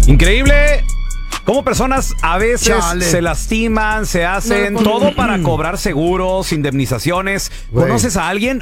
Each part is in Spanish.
Increíble cómo personas a veces Chale. se lastiman, se hacen todo para cobrar seguros, indemnizaciones. Güey. ¿Conoces a alguien?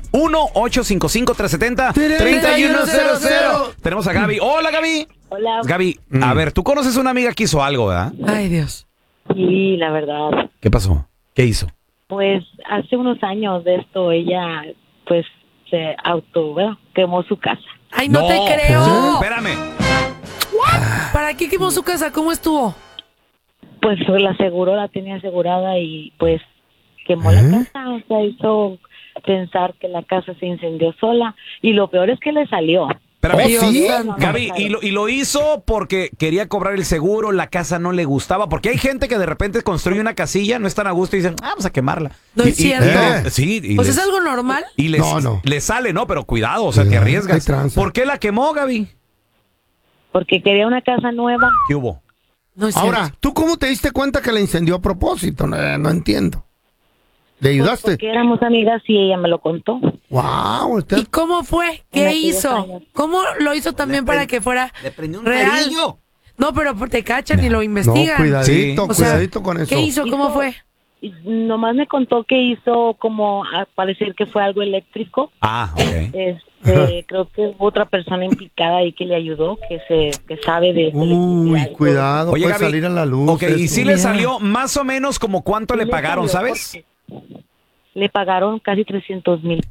1-855-370-3100. Tenemos a Gaby. Hola, Gaby. Hola. Gaby, a ver, tú conoces a una amiga que hizo algo, ¿verdad? Ay, Dios. Sí, la verdad. ¿Qué pasó? ¿Qué hizo? Pues hace unos años de esto ella pues se quemó su casa. Ay, no te creo. Espérame. ¿Para qué quemó su casa? ¿Cómo estuvo? Pues la aseguró, la tenía asegurada y pues quemó la casa, o sea, hizo pensar que la casa se incendió sola y lo peor es que le salió. Espérame. Oh, ¿sí? Gaby, y lo hizo porque quería cobrar el seguro, la casa no le gustaba, porque hay gente que de repente construye una casilla, no están a gusto y dicen, vamos a quemarla. No es cierto. Sí, y Pues les- es algo normal. Y les, No. les sale, ¿no? Pero cuidado, o sea, te Cuidado, arriesgas. hay tranza. ¿Por qué la quemó, Gaby? Porque quería una casa nueva. ¿Qué hubo? No es Ahora, cierto. ¿tú cómo te diste cuenta que la incendió a propósito? No entiendo. ¿Le ayudaste? Porque éramos amigas y ella me lo contó. Wow, ¿Y cómo fue? En ¿Qué aquellos hizo? años. ¿Cómo lo hizo también para que fuera real? No, pero te cachan y lo no, investigan. cuidadito, O sea, cuidadito con eso. ¿Qué hizo? ¿Cómo fue? Y nomás me contó que hizo como a parecer que fue algo eléctrico. Ah, ok. Creo que hubo otra persona implicada ahí que le ayudó, que sabe de Uy, electricidad. cuidado, Oye, puede Gaby, salir a la luz. Ok, y eso. si le salió más o menos como cuánto le Sí pagaron, salió ¿sabes? porque le pagaron casi $300,000.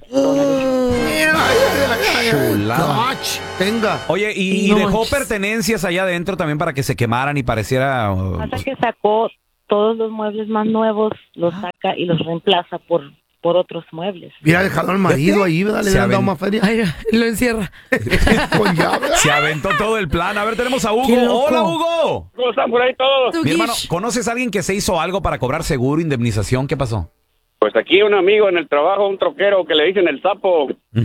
Chulada. Ach, tenga. Oye, y No dejó manches. pertenencias allá adentro también para que se quemaran y pareciera... Pasa que sacó todos los muebles más nuevos, los saca y los reemplaza por otros muebles. Hubiera dejado al marido ahí, ¿verdad? Le Se hubieran dado aven- más feria. Ay, lo encierra. Con llave. Se aventó todo el plan. A ver, tenemos a Hugo. Qué loco. Hola, Hugo. ¿Cómo están por ahí todos? Tu Mi hermano, guish. ¿conoces a alguien que se hizo algo para cobrar seguro, indemnización? ¿Qué pasó? Pues aquí un amigo en el trabajo, un troquero que le dicen el sapo,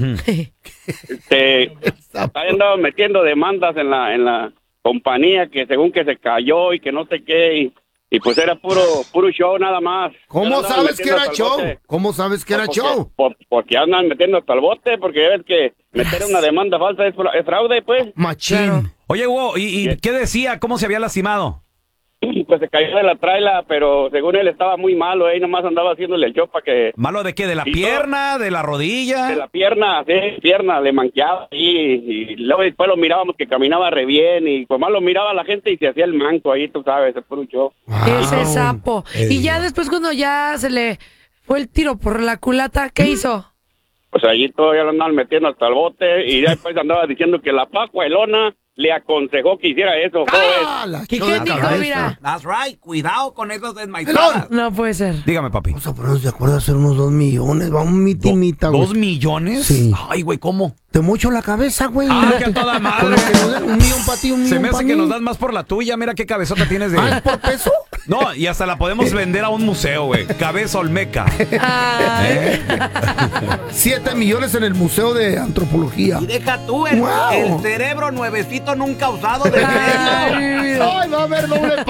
ha andado metiendo demandas en la compañía que según que se cayó y que no sé qué y pues era puro show nada más. ¿Cómo Andaban sabes que metiendo era hasta el show? bote. ¿Cómo sabes que era Porque- show? Porque andan metiendo hasta el bote, porque ya ves que meter una demanda falsa es fraude, pues. Machín. Claro. Oye, Hugo, ¿y qué decía? ¿Cómo se había lastimado? Pues se cayó de la traila, pero según él estaba muy malo, ahí nomás andaba haciéndole el show para que... ¿Malo de qué? ¿De la ¿Y pierna? ¿De la rodilla? De la pierna, sí, pierna, le manqueaba y luego después lo mirábamos que caminaba re bien y pues más lo miraba la gente y se hacía el manco ahí, tú sabes, es puro show. Ese sapo. Y ya después cuando ya se le fue el tiro por la culata, ¿qué hizo? Pues allí todavía lo andaban metiendo hasta el bote y ya después andaba diciendo que la Pacuelona le aconsejó que hiciera eso, joven. ¡Ah, la ¿Qué echó de dijo? cabeza. Mira. That's right. Cuidado con esos desmaizadas. No puede ser. Dígame, papi. Vamos a ponernos de acuerdo a hacer unos 2 millones. Va un mitimita, güey. ¿2 millones? Sí. Ay, güey, ¿cómo? Te mocho la cabeza, güey. Ah, que a toda madre. Con lo que nos den, 1 millón para ti, 1 millón Se me para hace mí. que nos das más por la tuya. Mira qué cabezota tienes de... ¿Ah, es por peso? No, y hasta la podemos vender a un museo, güey. Cabeza Olmeca. Ay. 7 millones en el Museo de Antropología. Deja tú Wow. el cerebro nuevecito nunca usado de Ay, mi vida. Ay, va a haber doble